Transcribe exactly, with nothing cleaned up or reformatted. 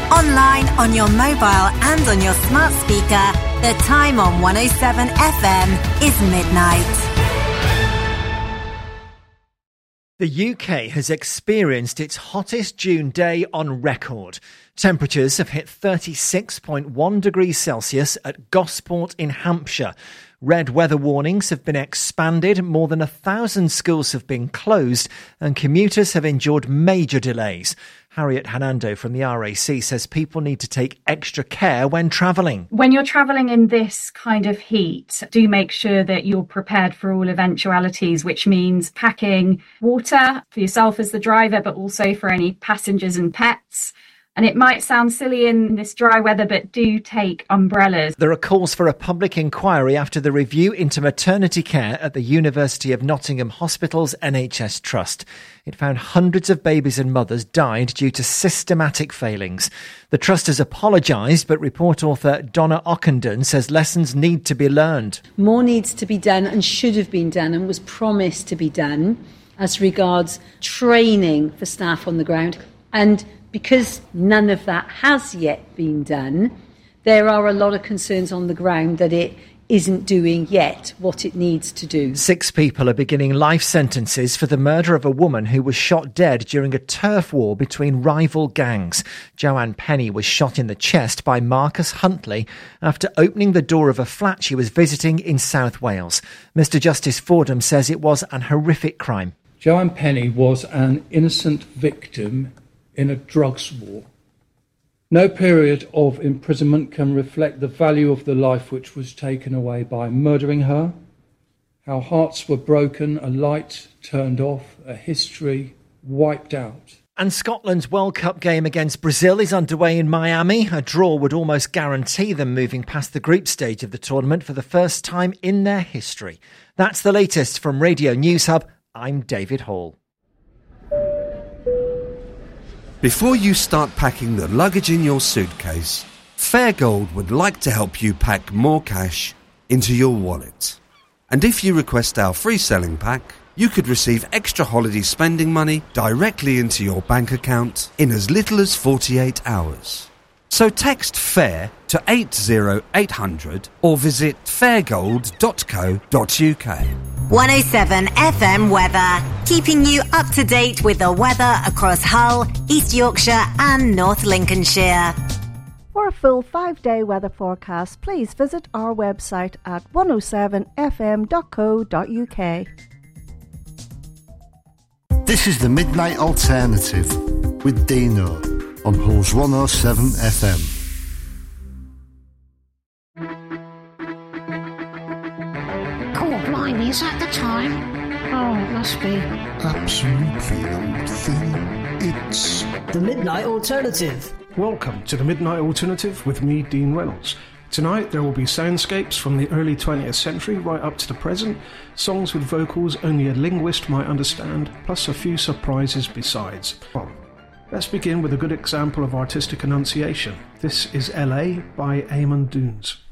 Online, on your mobile and on your smart speaker, the time on one oh seven F M is midnight. The U K has experienced its hottest June day on record. Temperatures have hit thirty-six point one degrees Celsius at Gosport in Hampshire. Red weather warnings have been expanded, more than a thousand schools have been closed, and commuters have endured major delays. Harriet Hanando from the R A C says people need to take extra care when travelling. When you're travelling in this kind of heat, do make sure that you're prepared for all eventualities, which means packing water for yourself as the driver, but also for any passengers and pets. And it might sound silly in this dry weather, but do take umbrellas. There are calls for a public inquiry after the review into maternity care at the University of Nottingham Hospital's N H S Trust. It found hundreds of babies and mothers died due to systematic failings. The Trust has apologised, but report author Donna Ockenden says lessons need to be learned. More needs to be done and should have been done and was promised to be done as regards training for staff on the ground. And because none of that has yet been done, there are a lot of concerns on the ground that it isn't doing yet what it needs to do. Six people are beginning life sentences for the murder of a woman who was shot dead during a turf war between rival gangs. Joanne Penny was shot in the chest by Marcus Huntley after opening the door of a flat she was visiting in South Wales. Mister Justice Fordham says it was an horrific crime. Joanne Penny was an innocent victim in a drugs war. No period of imprisonment can reflect the value of the life which was taken away by murdering her, how hearts were broken, a light turned off, a history wiped out. And Scotland's World Cup game against Brazil is underway in Miami. A draw would almost guarantee them moving past the group stage of the tournament for the first time in their history. That's the latest from Radio News Hub. I'm David Hall. Before you start packing the luggage in your suitcase, Fairgold would like to help you pack more cash into your wallet. And if you request our free selling pack, you could receive extra holiday spending money directly into your bank account in as little as forty-eight hours. So text FAIR to eight oh eight hundred or visit fairgold dot co dot uk. one oh seven F M weather, keeping you up to date with the weather across Hull, East Yorkshire and North Lincolnshire. For a full five-day weather forecast, please visit our website at one oh seven f m dot co dot uk. This is the Midnight Alternative with Dino on Hull's one oh seven F M. Oh, blimey, is that the time? Oh, it must be. Absolutely, old thing. It's the Midnight Alternative. Welcome to the Midnight Alternative with me, Dean Reynolds. Tonight there will be soundscapes from the early twentieth century right up to the present, songs with vocals only a linguist might understand, plus a few surprises besides. Well, let's begin with a good example of artistic enunciation. This is L A by Eamon Doones.